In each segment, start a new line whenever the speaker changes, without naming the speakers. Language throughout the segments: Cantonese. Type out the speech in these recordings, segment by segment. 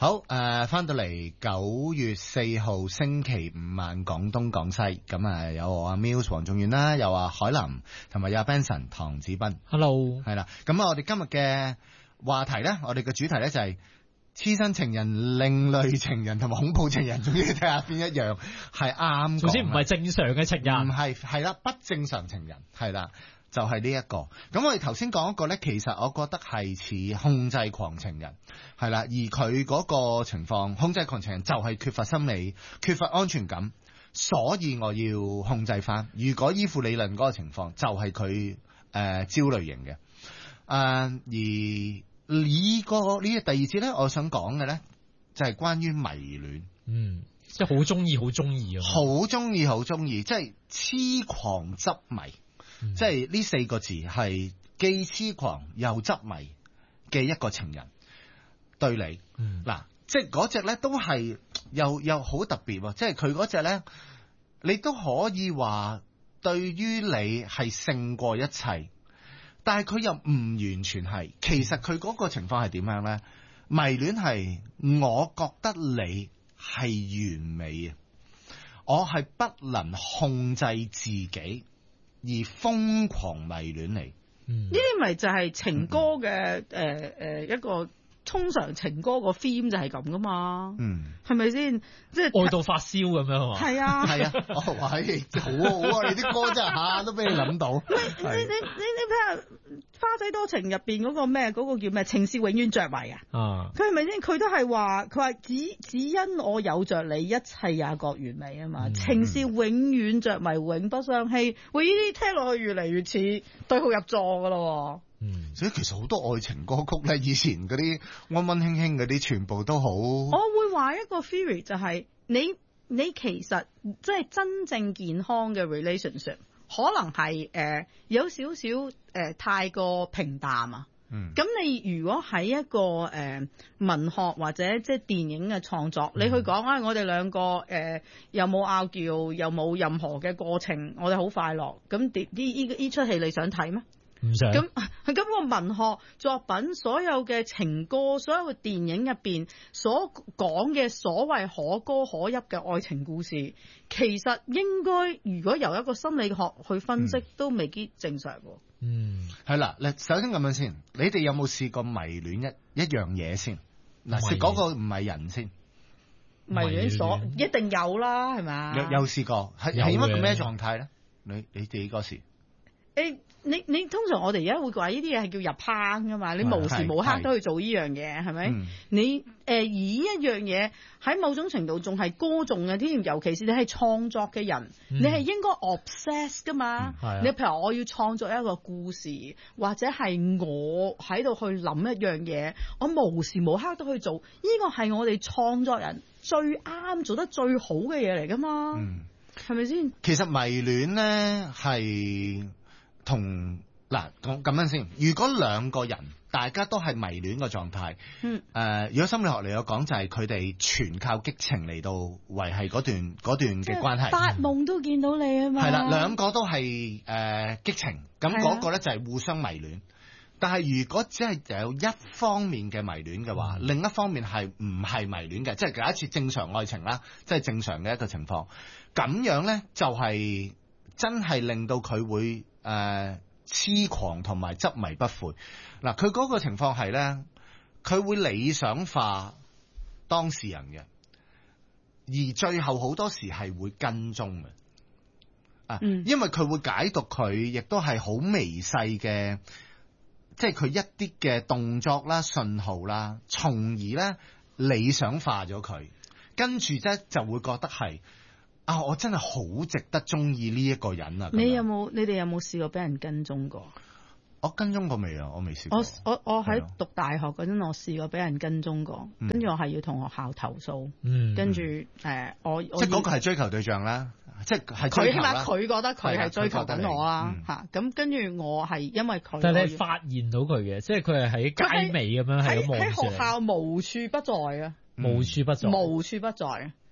好翻到嚟9月4號星期五晚廣東廣西，咁有我阿 Muse 黃仲遠啦，有阿海林同埋有阿 Benson 唐子斌。
Hello，
係啦，咁我哋今日嘅話題咧，我哋嘅主題咧就係黐身情人、另類情人同埋恐怖情人，總之睇下邊一樣係啱講。
總之唔係正常嘅情人，
唔係，係啦，不正常情人係啦。就係呢一個，咁我哋頭先講一個呢，其實我覺得係似控制狂情人，係啦，而佢嗰個情況，控制狂情人就係缺乏心理、缺乏安全感，所以我要控制翻。如果依附理論嗰個情況，就係佢焦慮型嘅。而呢個第二節呢，我想講嘅呢，就係關於迷戀，
即係好中意，好中意啊，
好中意，好中意，即係痴狂執迷。即係呢4個字係既痴狂又執迷嘅一個情人對你。嗱，即係嗰隻咧都係又好特別喎，即係佢嗰隻咧，你都可以話對於你係勝過一切，但係佢又唔完全係。其實佢嗰個情況係點樣咧？迷戀係我覺得你係完美啊，我係不能控制自己而瘋狂迷戀你，
呢啲咪就係情歌嘅一個，通常情歌個 theme 就係咁噶嘛，係咪先？即係
愛到發燒咁樣啊？
係啊，
係啊，好好啊！你啲歌真係下都俾你諗到。
你睇下花仔多情入邊嗰個咩？嗰個叫咩？情是永遠着迷啊！佢係咪先？佢都係話，佢話只因我有着你，一切也覺完美啊嘛！情是永遠着迷，永不相欺。喂，呢啲聽落去越嚟越似對號入座噶咯。
所以其實好多愛情歌曲咧，以前嗰啲溫溫馨馨嗰啲，全部都好。我
會話一個 theory 就係你其實即係真正健康嘅 relationship，可能係有少少太過平淡啊。咁你如果喺一個文學或者即係電影嘅創作，你去講我哋兩個又冇拗撬，又冇任何嘅過程，我哋好快樂。咁呢出戲你想睇咩？
唔想。
咁個文學作品，所有嘅情歌，所有嘅電影入邊所講嘅所謂可歌可泣嘅愛情故事，其實應該如果由一個心理學去分析，都未必正常喎。
係啦，首先咁樣先，你哋有冇試過迷戀一樣嘢先？嗱，嗰個唔係人先。
迷戀一定有啦，係咪？
有試過，係一個咩狀態咧？你哋嗰時？
你通常我哋而家會話呢啲嘢係叫入坑噶嘛？你無時無刻都去做呢樣嘢，係咪？你以一樣嘢喺某種程度仲係歌頌嘅添，尤其是你係創作嘅人，你係應該 obsess 噶嘛？你譬如我要創作一個故事，或者係我喺度去諗一樣嘢，我無時無刻都去做，呢個係我哋創作人最啱做得最好嘅嘢嚟噶嘛？係咪先？
其實迷戀咧係同嗱講咁樣先。如果兩個人大家都係迷戀嘅狀態，如果心理學嚟講就係佢哋全靠激情嚟到維繫嗰段嘅關係。
發夢都見到你啊嘛。係啦，
兩個都係激情，咁嗰個咧就係互相迷戀。但係如果只係有一方面嘅迷戀嘅話，另一方面係唔係迷戀嘅，即係假設正常愛情啦，即係正常嘅一個情況，咁樣咧就係真係令到佢會痴狂同埋執迷不悔。嗱，佢嗰個情況係咧，佢會理想化當事人嘅，而最後好多時係會跟蹤嘅。因為佢會解讀佢，亦都係好微細嘅。即係佢一啲嘅動作啦、信號啦，從而咧理想化咗佢，跟住咧就會覺得係我真係好值得中意呢一個人啊！你哋有
冇試過俾人跟蹤過？
我跟蹤過未啊？我未試過。
我喺讀大學嗰陣，我試過俾人跟蹤過，跟住我係要同學校投訴，跟住我即
係嗰個係追求對象啦，即係
佢起碼佢覺得佢係追求緊我啦嚇，咁跟住我係因為佢，
但係你發現到佢嘅，即係佢係喺街尾咁樣係咁望住你。
喺學校無處不在啊！
無處不在，
無處不在。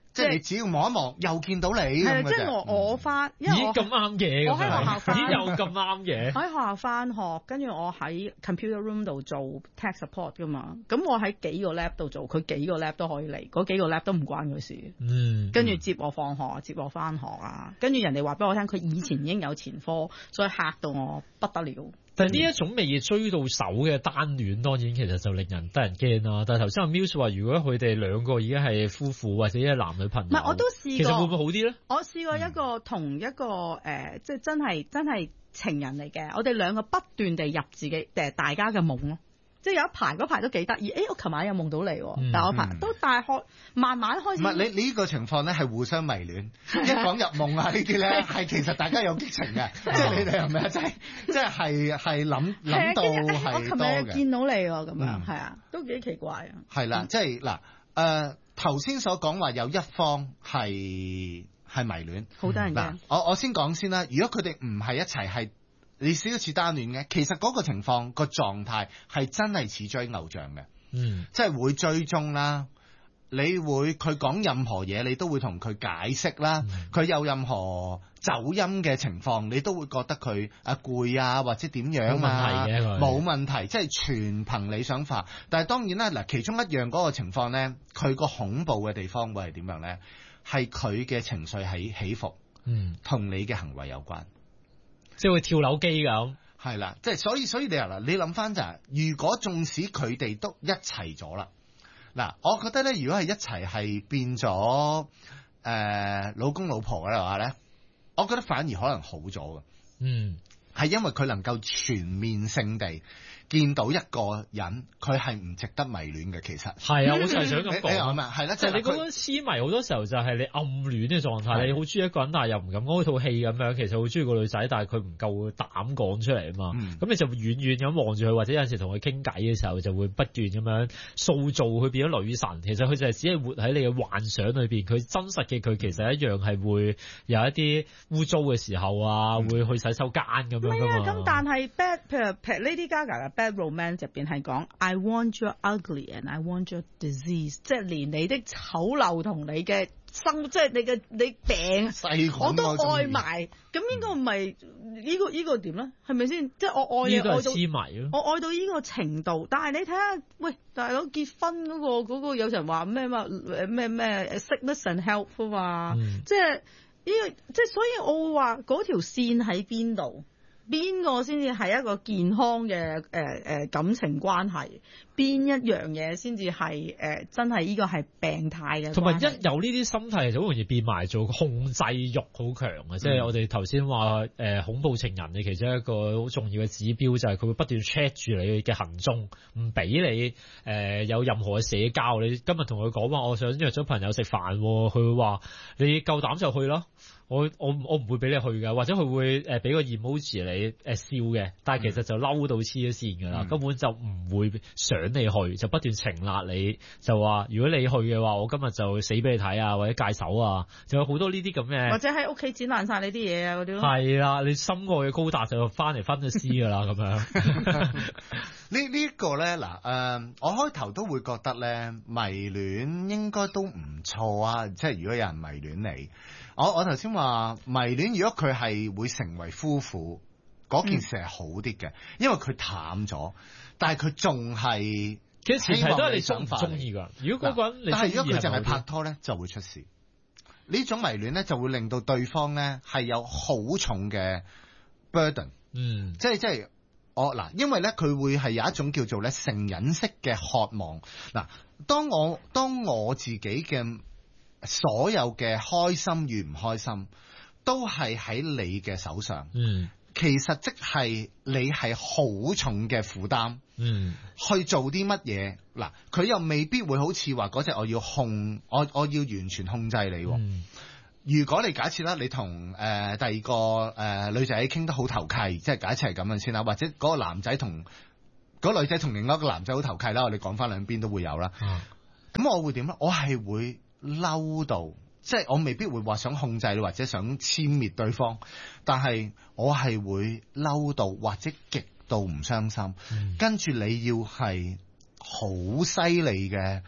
即係你只要望一望，又見到你咁
係
嘅啫。
即係我翻，因為
咦咁啱嘅，
我喺學校返
咦又咁啱嘅。
我喺學校翻學，跟住我喺 computer room 度做 tech support 噶嘛，咁我喺幾個 lab 度做，佢幾個 lab 都可以嚟，嗰幾個 lab 都唔關佢事。跟住接我放學，接我翻學啊，跟住人哋話俾我聽，佢以前已經有前科，所以嚇到我不得了。
但係呢一種未追到手嘅單戀，當然其實就令人得人驚啦。但係頭先阿 Muse 話，如果佢哋兩個已經係夫婦或者係男女朋友，
唔係我都試過，
其實會唔會好啲咧？
我試過一個同一個即係真係情人嚟嘅，我哋兩個不斷地入自己大家嘅夢咯。即係有一排嗰排都幾得意，我琴晚又夢到你，但係我排都大學慢慢開始。
唔係你呢個情況咧係互相迷戀，一講入夢啊呢啲咧係其實大家有激情嘅，即係你哋係咪啊？即係諗到係
我琴日又見到你喎，咁樣係啊，都幾奇怪啊。
係啦，即係嗱頭先所講話有一方係迷戀，
好得人驚。
我先講先啦，如果佢哋唔係一齊係。你少似單戀嘅，其實嗰個情況個狀態係真係似追偶像嘅，即係會追蹤啦。你會佢講任何嘢，你都會同佢解釋啦。佢有任何走音嘅情況，你都會覺得佢攰啊，或者點樣啊？冇問題，即係全憑理想化。但係當然啦，嗱，其中一樣嗰個情況咧，佢個恐怖嘅地方會係點樣咧？係佢嘅情緒係起伏，同你嘅行為有關。
即係會跳樓機咁，
係啦，即係所以你諗翻就係，如果縱使佢哋都一齊咗啦，嗱，我覺得咧，如果係一齊係變咗老公老婆嘅話咧，我覺得反而可能好咗嘅，係因為佢能夠全面性地見到一個人，佢係唔值得迷戀嘅。其實
係啊，我就係想咁講
啊，係啦，
就係你嗰種痴迷好多時候就係你暗戀嘅狀態，你好中意一個人，但係又唔敢講套戲咁樣，其實好中意個女仔，但係佢唔夠膽講出嚟啊嘛。咁你就遠遠咁望住佢，或者有陣時同佢傾偈嘅時候，就會不斷咁樣塑造佢變咗女神。其實佢就係只係活喺你嘅幻想裏邊，佢真實嘅佢其實一樣係會有一啲污糟嘅時候啊，會去洗手間咁樣噶嘛。
咁但係 譬如 Lady Gaga 嘅 Bad Romance 入邊係講 I want your ugly and I want your disease， 即係連你的醜陋同你嘅即係你病我都愛埋，咁應該唔係呢個點咧？係咪先？即係我愛你愛到痴迷，我愛到呢個程度。但係你睇下，喂，大佬結婚嗰個有人話咩咩 sickness and health 啊嘛，即係呢個即係所以我會話嗰條線喺邊度？邊個先至係一個健康嘅感情關係？邊一樣嘢先至係真係呢個係病態嘅？同埋
一有呢啲心態，就好容易變埋做控制欲好強嘅。即係我哋頭先話恐怖情人嘅其中一個好重要嘅指標就係佢會不斷 check 住你嘅行蹤，唔俾你有任何嘅社交。你今日同佢講話，我想約咗朋友食飯，佢會話你夠膽就去咯。我唔會俾你去㗎，或者佢會俾個 emoji 你笑嘅，但係其實就嬲到黐咗線㗎啦，根本就唔會想你去，就不斷情勒你，就話如果你去嘅話，我今日就死俾你睇啊，或者戒手啊，就有好多呢啲咁嘅，
或者喺屋企剪爛晒你啲嘢啊嗰啲咯。
係啦，你心愛嘅高達就翻嚟分咗屍㗎啦咁樣。
呢個咧嗱我開頭都會覺得咧迷戀應該都唔錯啊，即係如果有人迷戀你。我頭先話迷戀，如果佢係會成為夫婦，嗰件事係好啲嘅，因為佢淡咗，但係佢仲係
其實前提都係你中唔中意㗎。如果嗰個人你，
但係如果佢淨係拍拖咧，就會出事。呢種迷戀咧，就會令到對方咧係有好重嘅 burden。即係因為咧佢會係有一種叫做咧成癮式嘅渴望。嗱，當我自己嘅所有嘅開心與唔開心都係喺你嘅手上，其實即係你係好重嘅負擔，去做啲乜嘢嗱，佢又未必會好似話嗰隻我要完全控制你。如果你假設啦，你同第二個女仔傾得好投契，即係假設係咁樣先啦，或者嗰個男仔同嗰個女仔同另外一個男仔好投契啦，我哋講翻兩邊都會有啦。咁我會點咧？我係會嬲到，即係我未必會話想控制你或者想殲滅對方，但係我係會嬲到或者極度唔傷心，跟住你要係好犀利嘅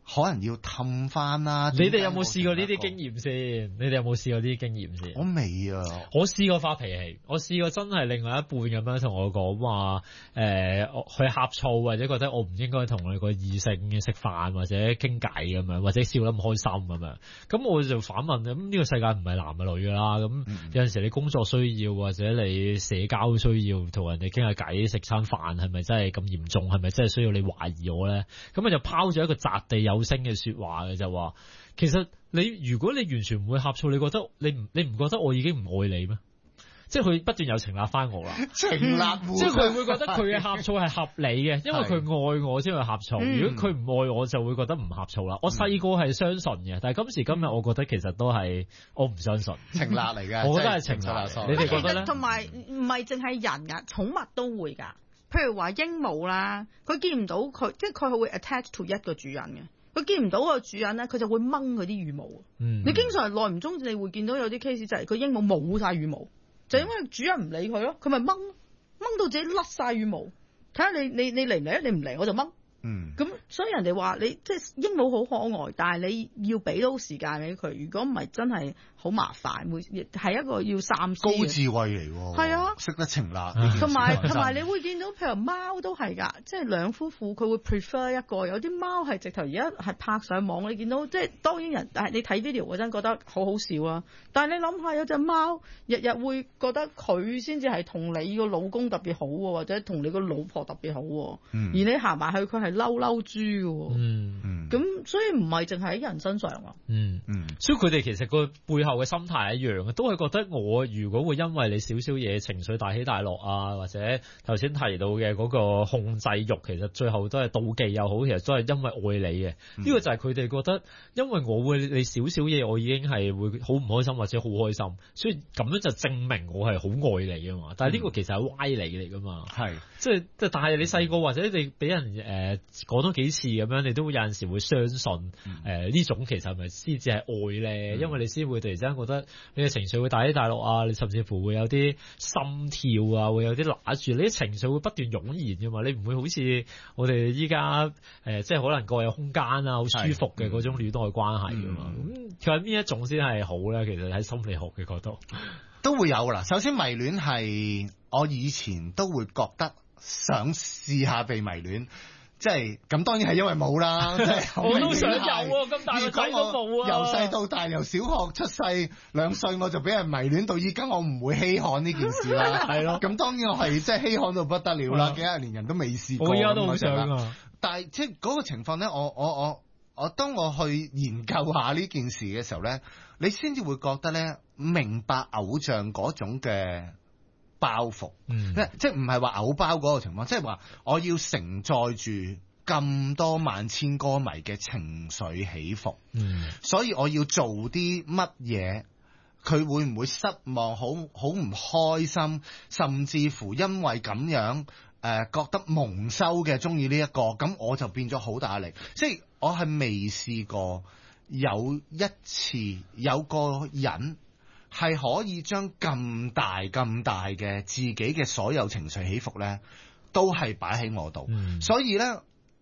可能要氹翻啦。
你哋有冇試過呢啲經驗先？你哋有冇試過呢啲經驗先？
我未啊。
我試過發脾氣，我試過真係另外一半咁樣同我講話，佢呷醋或者覺得我唔應該同佢個異性食飯或者傾偈咁樣，或者笑得唔開心咁樣。咁我就反問，咁呢個世界唔係男係女㗎啦。咁有陣時你工作需要或者你社交需要同人哋傾下偈食餐飯，係咪真係咁嚴重？係咪真係需要你懷疑我咧？咁我就拋咗一個擲地有聲嘅說話嘅，就話其實如果你完全唔會呷醋，你覺得你唔覺得我已經唔愛你咩？即係佢不斷有情勒翻我啦，
情勒
即係佢會覺得佢嘅呷醋係合理嘅，因為佢愛我先會呷醋。如果佢唔愛我，就會覺得唔呷醋啦。我細個係相信嘅，但係今時今日我覺得其實都係我唔相信
情勒嚟嘅，
我覺得係情勒。你哋覺得咧？
同埋唔係淨係人㗎，寵物都會㗎。譬如話鸚鵡啦，佢見唔到佢，即係佢會 attach to 一個主人嘅。佢見唔到個主人咧，佢就會掹佢啲羽毛。你經常耐唔中，你會見到有啲 case 就係佢鸚鵡冇晒羽毛，就因為主人唔理佢咯，佢咪掹到自己甩晒羽毛。睇下你嚟唔嚟啊？你唔嚟我就掹。咁所以人哋話你即係鸚鵡好可愛，但係你要俾到時間俾佢。如果唔係真係好麻煩，會係一個要三思。
高智慧嚟喎。係啊，識得情勒。
同埋你會見到譬如貓都係㗎，即係兩夫婦佢會 prefer 一個。有啲貓係直頭而家係拍上網，你見到即係當然人，但係你睇 video 嗰陣覺得好好笑啊。但係你諗下，有隻貓日日會覺得佢先至係同你個老公特別好喎，或者同你個老婆特別好喎。而你行埋去佢係嬲豬嘅，咁所以唔係淨係喺人身上啊。
所以佢哋其實個背後嘅心態係一樣嘅，都係覺得我如果會因為你少少嘢情緒大起大落啊，或者頭先提到嘅嗰個控制欲，其實最後都係妒忌又好，其實都係因為愛你嘅。呢個就係佢哋覺得，因為我會你少少嘢，我已經係會好唔開心或者好開心，所以咁樣就證明我係好愛你啊嘛。但係呢個其實係歪理嚟噶嘛，係即係但係你細個或者你俾人講多幾次咁樣，你都會有陣時會相信呢種其實係咪先至係愛咧？因為你先會突然之間覺得你嘅情緒會大起大落啊，你甚至乎會有啲心跳啊，會有啲揦住，你啲情緒會不斷湧現噶嘛。你唔會好似我哋依家即係可能個有空間啊，好舒服嘅嗰種戀愛關係噶嘛。咁佢係邊一種先係好咧？其實喺心理學嘅角度
都會有啦。首先迷戀係我以前都會覺得想試下被迷戀。即係咁，當然係因為冇啦。即係
我都想有喎，咁大個仔都冇啊！
由細到大，由小學出世2歲我就俾人迷戀到依家，我唔會稀罕呢件事啦。係咯，咁當然我係即係稀罕到不得了啦，幾廿年人都未試過。
我依家都好想啊！
但係即係嗰個情況咧，我當我去研究下呢件事嘅時候咧，你先至會覺得咧，明白偶像嗰種嘅包袱，即係唔係話偶包嗰個情況，即係話我要承載住咁多萬千歌迷嘅情緒起伏，所以我要做啲乜嘢，佢會唔會失望，好唔開心，甚至乎因為咁樣覺得蒙羞嘅中意呢一個，咁我就變咗好大壓力。即係我係未試過有一次有個人係可以將咁大嘅自己嘅所有情緒起伏咧，都係擺喺我度。所以咧，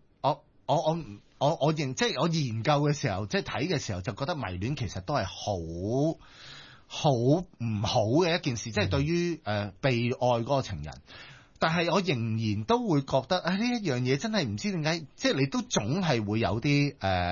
我認即係我研究嘅時候，即係睇嘅時候，就覺得迷戀其實都係好唔好嘅一件事。即係對於被愛嗰個情人，但係我仍然都會覺得呢一樣嘢真係唔知點解，即係你都總係會有啲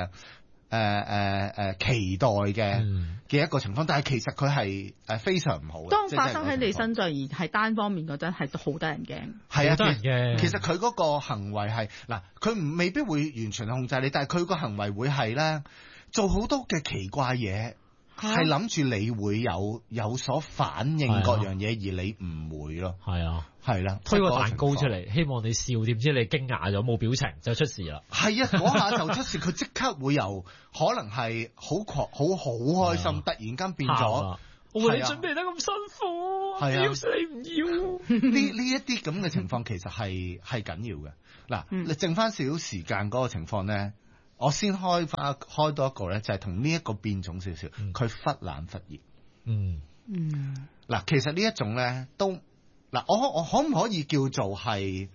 期待嘅一個情況，但係其實佢係非常唔好嘅。
當發生喺你身上而係單方面嗰陣，係好得人驚。
係啊，
得人驚。
其實佢嗰個行為係嗱，佢未必會完全控制你，但係佢個行為會係咧做好多嘅奇怪嘢，係諗住你會有所反應各樣嘢，而你唔會咯。
係啊。
係啦，
推個蛋糕出嚟，希望你笑，點知你驚訝咗冇表情就出事啦。
係啊，嗰下就出事，佢即刻會由可能係好開心，突然間變咗。
我話你準備得咁辛苦，要死你唔要。
呢一啲咁嘅情況其實係緊要嘅。嗱，你剩翻少少時間嗰個情況咧，我先開多一個咧，就係同呢一個變種少少，佢忽冷忽熱。嗱，其實呢一種咧都。嗱，我可唔可以叫做係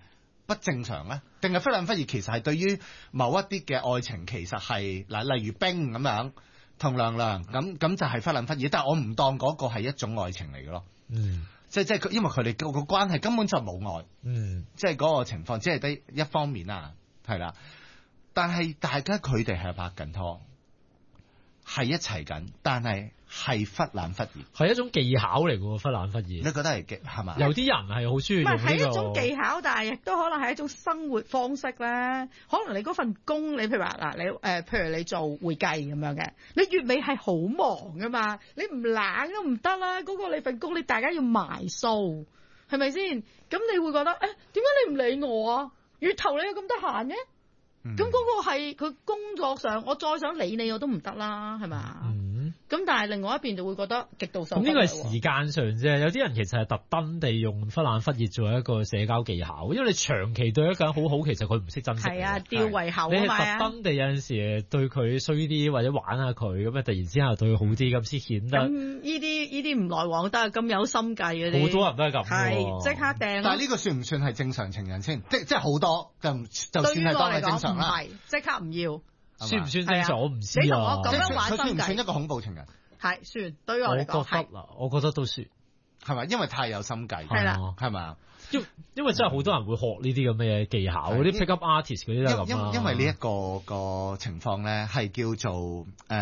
不正常咧？定係忽冷忽熱其實係對於某一啲嘅愛情其實係嗱，例如冰咁樣同涼涼咁就係忽冷忽熱，但係我唔當嗰個係一種愛情嚟嘅咯。即係佢，因為佢哋個關係根本就冇愛。即係嗰個情況只係得一方面啊，係啦。但係大家佢哋係拍緊拖，係一齊緊，但係忽冷忽熱，
係一種技巧嚟嘅喎，忽冷忽熱。
你覺得係嘛？
有啲人係好中意用呢個。
係一種技巧，但係亦都可能係一種生活方式咧。可能你嗰份工，你譬如話嗱，譬如你做會計咁樣嘅，你月尾係好忙噶嘛，你唔冷都唔得啦。嗰個你份工，你大家要埋數，係咪先？咁你會覺得點解你唔理我啊？月頭你有咁得閒嘅？咁嗰個係佢工作上，我再想理你我都唔得啦，係咪？咁但係另外一邊就會覺得極度受。咁呢個係
時間上啫，有啲人其實係特登地用忽冷忽熱做一個社交技巧，因為你長期對一個人好好，其實佢唔識珍惜。
係啊，吊胃口啊嘛。
你係特登地有陣時對佢衰啲，或者玩下佢，咁啊突然之間對佢好啲，咁先顯得。咁
呢啲唔來往得，咁有心計嗰啲。
好多人都係咁。
係即刻掟。
但係呢個算唔算係正常情人先？即係好多就算係當係正常啦。
係即刻唔要。
算唔算正常？我唔知啊。
你同我咁樣玩心計。
佢算唔算一個恐怖情人？
係算，對於我嚟講
我覺得都算，
係咪？因為太有心計，
係啦，
係咪？
因為真係好多人會學呢啲咁嘅技巧，嗰啲 pick up artist 嗰啲都係咁啦。
因為呢一個情況咧係叫做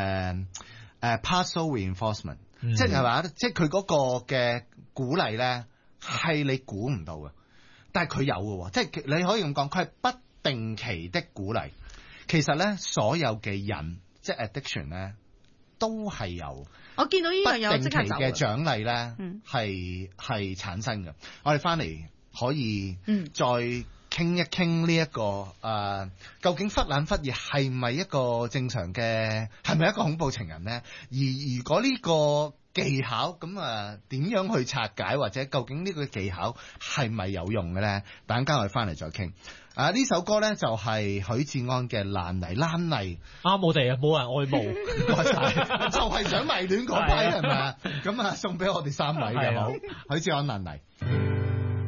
partial reinforcement，即係話，即係佢嗰個嘅鼓勵咧係你估唔到嘅，但係佢有嘅喎，即係你可以咁講，佢係不定期的鼓勵。其實咧，所有嘅人即係 addiction 咧。都係有，
我見到呢樣有即刻走
嘅獎勵咧，係產生嘅。我哋翻嚟可以再傾一傾呢一個究竟忽冷忽熱係咪一個正常嘅，係咪一個恐怖情人咧？而如果呢個技巧咁點樣去拆解，或者究竟呢個技巧係咪有用嘅咧？等間我哋翻嚟再傾。呢首歌咧就係許志安嘅爛泥爛泥，
啱我哋啊，冇人愛慕，
就係想迷戀嗰批係咪啊？咁送俾我哋3位嘅好，許志安爛泥。